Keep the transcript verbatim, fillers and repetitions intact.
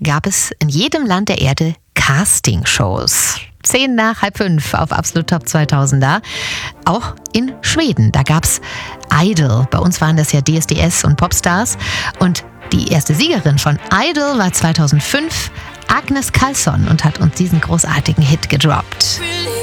gab es in jedem Land der Erde Castingshows. Zehn nach halb fünf auf Absolut Top zweitausender. Auch in Schweden, da gab's Idol. Bei uns waren das ja D S D S und Popstars. Und die erste Siegerin von Idol war zweitausendfünf Agnes Karlsson und hat uns diesen großartigen Hit gedroppt.